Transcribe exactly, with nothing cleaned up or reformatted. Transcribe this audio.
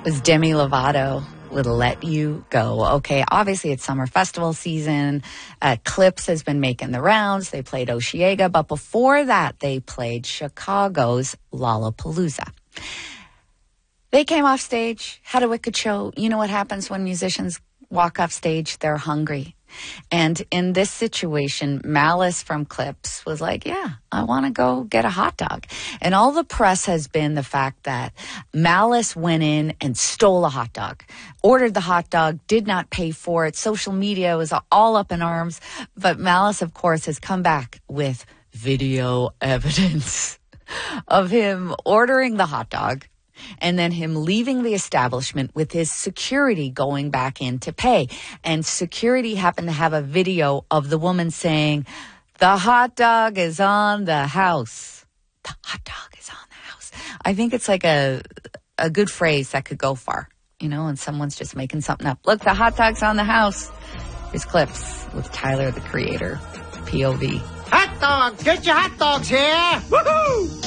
was Demi Lovato with Let You Go. Okay, obviously it's summer festival season. Uh, Clips has been making the rounds. They played Osheaga, but before that, they played Chicago's Lollapalooza. They came off stage, had a wicked show. You know what happens when musicians walk off stage? They're hungry. And in this situation, Malice from Clips was like, yeah, I want to go get a hot dog. And all the press has been the fact that Malice went in and stole a hot dog, ordered the hot dog, did not pay for it. Social media was all up in arms. But Malice, of course, has come back with video evidence of him ordering the hot dog and then him leaving the establishment with his security going back in to pay. And security happened to have a video of the woman saying, the hot dog is on the house. The hot dog is on the house. I think it's like a a good phrase that could go far, you know, and someone's just making something up. Look, the hot dog's on the house. Here's Clips with Tyler, the Creator, P O V. Hot dogs! Get your hot dogs here! Woohoo!